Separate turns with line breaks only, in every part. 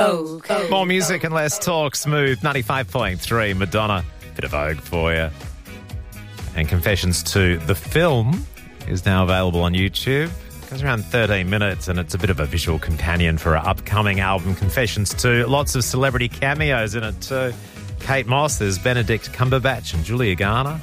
Vogue.
More music and less talk. Smooth 95.3. Madonna. Bit of Vogue for you. And Confessions 2, the film, is now available on YouTube. It goes around 13 minutes and it's a bit of a visual companion for our upcoming album, Confessions 2. Lots of celebrity cameos in it too. Kate Moss, there's Benedict Cumberbatch and Julia Garner.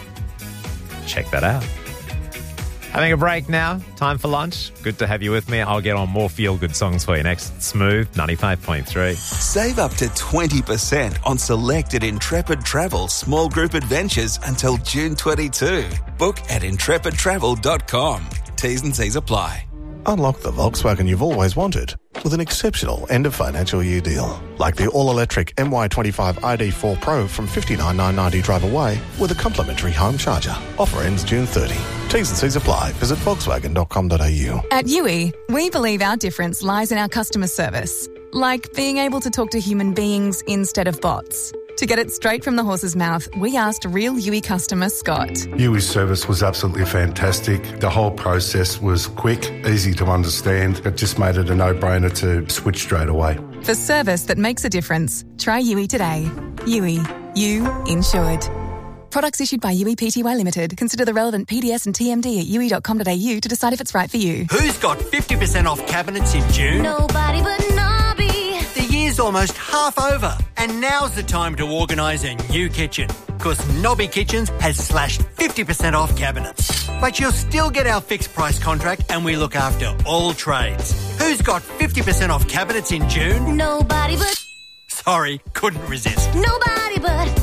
Check that out. Having a break now. Time for lunch. Good to have you with me. I'll get on more feel-good songs for you next. Smooth 95.3.
Save up to 20% on selected Intrepid Travel small group adventures until June 22. Book at intrepidtravel.com. T's and C's apply.
Unlock the Volkswagen you've always wanted with an exceptional end-of-financial year deal. Like the all-electric MY25 ID4 Pro from $59,990 drive away with a complimentary home charger. Offer ends June 30. T's and C's apply. Visit volkswagen.com.au.
At Yui, we believe our difference lies in our customer service. Like being able to talk to human beings instead of bots. To get it straight from the horse's mouth, we asked real Yui customer Scott.
Yui's service was absolutely fantastic. The whole process was quick, easy to understand. It just made it a no-brainer to switch straight away.
For service that makes a difference, try Yui today. Yui. You insured. Products issued by Yui Pty Limited. Consider the relevant PDS and TMD at yui.com.au to decide if it's right for you.
Who's got 50% off cabinets in June?
Nobody but Nobby.
The year's almost half over, and now's the time to organise a new kitchen. Because Nobby Kitchens has slashed 50% off cabinets. But you'll still get our fixed price contract and we look after all trades. Who's got 50% off cabinets in June?
Nobody but...
Sorry, couldn't resist.
Nobody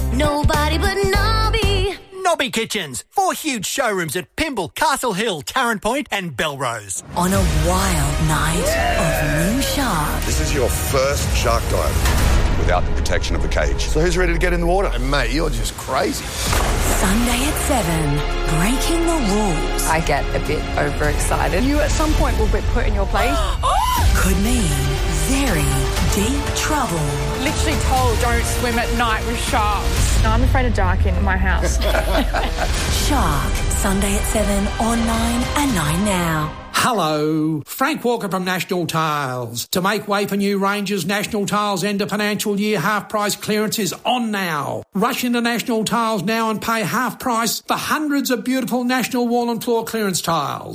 but Nobby.
Nobby Kitchens. 4 huge showrooms at Pymble, Castle Hill, Tarrant Point and Belrose.
On a wild night of new sharks.
This is your first shark dive without the protection of the cage. So who's ready to get in the water?
And mate, you're just crazy.
Sunday at 7, breaking the rules.
I get a bit overexcited. You at some point will be put in your place.
Could mean very deep trouble.
Literally told don't swim at night with sharks. No, I'm afraid of dark in my house.
Shark, Sunday at 7 on 9 and 9 now.
Hello, Frank Walker from National Tiles. To make way for new ranges, National Tiles end of financial year half price clearance is on now. Rush into National Tiles now and pay half price for hundreds of beautiful National wall and floor clearance tiles.